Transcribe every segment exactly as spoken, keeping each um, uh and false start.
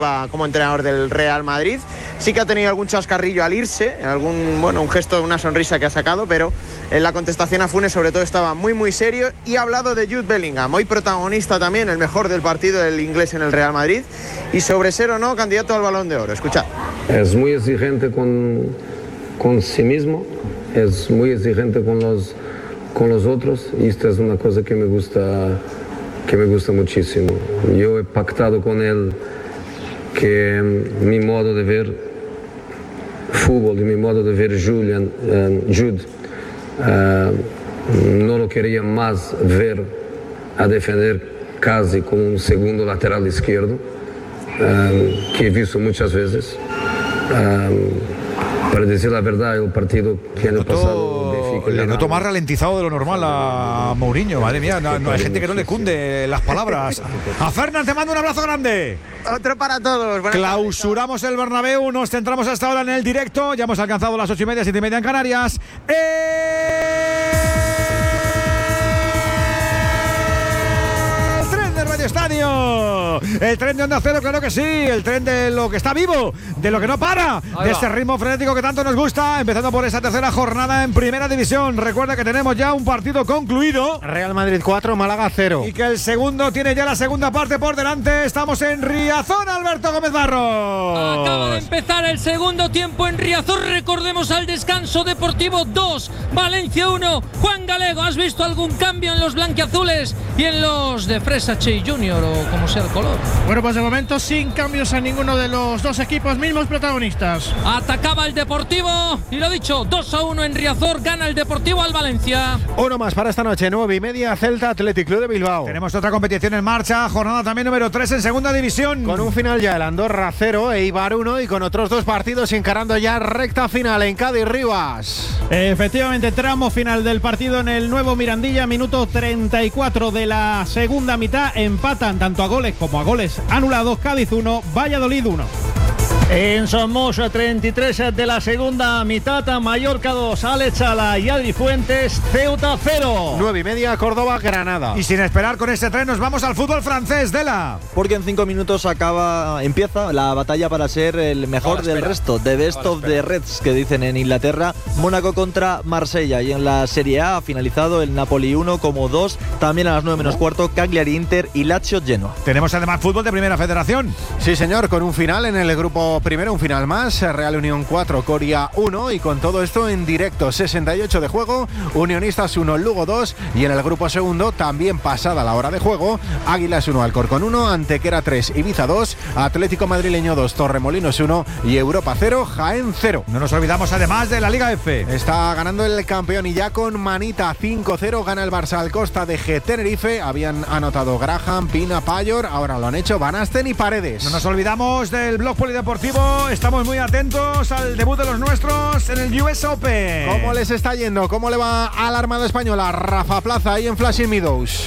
como entrenador del Real Madrid. Sí que ha tenido algún chascarrillo al irse, algún, bueno, un gesto, una sonrisa que ha sacado, pero en la contestación a Funes sobre todo estaba muy muy serio y ha hablado de Jude Bellingham, hoy protagonista también, el mejor del partido del inglés en el Real Madrid, y sobre ser o no candidato al Balón de Oro. Escuchad. Es muy exigente con, con sí mismo, es muy exigente con los, con los otros, y esto es una cosa que me gusta, que me gusta muchísimo. Yo he pactado con él que mi modo de ver fútbol y mi modo de ver Julian, uh, Jude uh, no lo quería más ver a defender casi como un segundo lateral izquierdo, uh, que he visto muchas veces. Uh, para decir la verdad, el partido que el pasado le noto más ralentizado de lo normal a Mourinho. Madre mía, no, no hay gente que no le cunde las palabras. A Fernan te mando un abrazo grande. Otro para todos. Buenas Clausuramos tardes. El Bernabéu, nos centramos hasta ahora en el directo. Ya hemos alcanzado las ocho y media, siete y media en Canarias. ¡Eh! Estadio, el tren de Onda Cero, claro que sí, el tren de lo que está vivo, de lo que no para, de ese ritmo frenético que tanto nos gusta, empezando por esa tercera jornada en Primera División. Recuerda que tenemos ya un partido concluido, Real Madrid cuatro, Málaga cero, y que el segundo tiene ya la segunda parte por delante. Estamos en Riazor, Alberto Gómez Barros. Acaba de empezar el segundo tiempo en Riazor. Recordemos al descanso. Deportivo dos, Valencia uno. Juan Galego, ¿has visto algún cambio en los blanquiazules y en los de Fresache Junior o como sea el color? Bueno, pues de momento sin cambios a ninguno de los dos equipos, mismos protagonistas. Atacaba el Deportivo y lo dicho, dos a uno en Riazor, gana el Deportivo al Valencia. Uno más para esta noche, nueve y media, Celta Athletic Club de Bilbao. Tenemos otra competición en marcha, jornada también número tres en Segunda División. Con un final ya el Andorra cero, Eibar uno, y con otros dos partidos encarando ya recta final en Cádiz Rivas. Efectivamente, tramo final del partido en el Nuevo Mirandilla, minuto treinta y cuatro de la segunda mitad. Empatan tanto a goles como a goles anulados. Cádiz uno, Valladolid uno. En Somos, treinta y tres de la segunda mitad, Mallorca dos, Alex Sala y Adri Fuentes, Ceuta cero. nueve y media, Córdoba, Granada. Y sin esperar con este tren nos vamos al fútbol francés, Dela. Porque en cinco minutos acaba, empieza la batalla para ser el mejor Hola, del espera. resto, the best Hola, of espera. the Reds, que dicen en Inglaterra. Mónaco contra Marsella, y en la Serie A ha finalizado el Napoli uno como dos, también a las nueve menos cuarto, Cagliari Inter y Lazio Genoa. Tenemos además fútbol de Primera Federación. Sí, señor, con un final en el grupo primero, un final más, Real Unión cuatro, Coria uno, y con todo esto en directo, sesenta y ocho de juego, Unionistas uno, Lugo dos, y en el grupo segundo, también pasada la hora de juego, Águilas uno, Alcorcón uno, Antequera tres, Ibiza dos, Atlético Madrileño dos, Torremolinos uno y Europa cero, Jaén cero. No nos olvidamos además de la Liga F. Está ganando el campeón y ya con manita, cinco cero, gana el Barça al Costa de G Tenerife. Habían anotado Graham, Pina, Payor, ahora lo han hecho Van Asten y Paredes. No nos olvidamos del blog polideportivo, estamos muy atentos al debut de los nuestros en el U S Open. ¿Cómo les está yendo? ¿Cómo le va a la Armada Española? Rafa Plaza ahí en Flushing Meadows.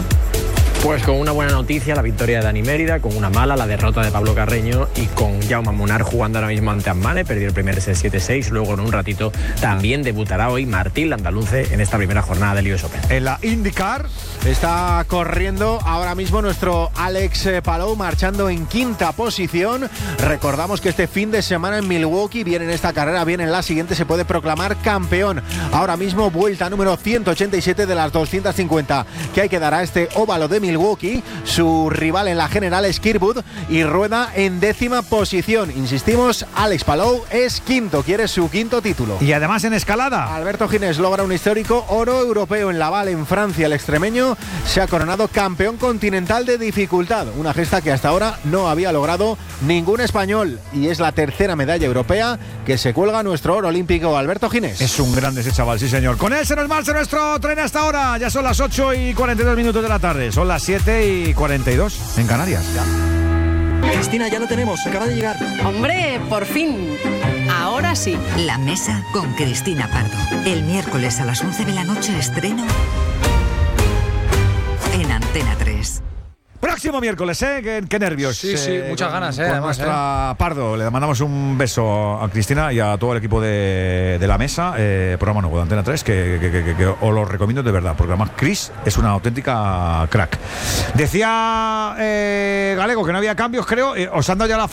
Pues con una buena noticia, la victoria de Dani Mérida, con una mala, la derrota de Pablo Carreño, y con Jaume Munar jugando ahora mismo ante Ammane, perdió el primer set siete seis, luego en un ratito también debutará hoy Martín Landaluce en esta primera jornada del U S Open. En la IndyCar está corriendo ahora mismo nuestro Alex Palou, marchando en quinta posición. Recordamos que este fin de semana en Milwaukee, bien en esta carrera, bien en la siguiente, se puede proclamar campeón. Ahora mismo vuelta número ciento ochenta y siete de las doscientas cincuenta que hay que dar a este óvalo de Milwaukee. Su rival en la general es Kirkwood, y rueda en décima posición. Insistimos, Alex Palou es quinto, quiere su quinto título. Y además en escalada, Alberto Ginés logra un histórico oro europeo en Laval, en Francia. El extremeño se ha coronado campeón continental de dificultad, una gesta que hasta ahora no había logrado ningún español, y es la tercera medalla europea que se cuelga nuestro oro olímpico Alberto Ginés. es un grande ese chaval, sí señor. Con él se nos marcha nuestro tren hasta ahora. Ya son las ocho y cuarenta y dos minutos de la tarde, son las siete y cuarenta y dos en Canarias. Ya. Cristina, ya lo tenemos, acaba de llegar. Hombre, por fin. Ahora sí. La Mesa con Cristina Pardo. El miércoles a las once de la noche estreno en Antena tres. Próximo próximo miércoles, ¿eh? Qué, qué nervios. Sí, sí, eh, muchas con, ganas, ¿eh? Con Además, nuestra ¿eh? Pardo. Le mandamos un beso a Cristina y a todo el equipo de, de la mesa. Eh, programa nuevo de Antena tres, que, que, que, que, que os lo recomiendo de verdad, porque además Cris es una auténtica crack. Decía eh, Galego que no había cambios, creo. Eh, os han dado ya la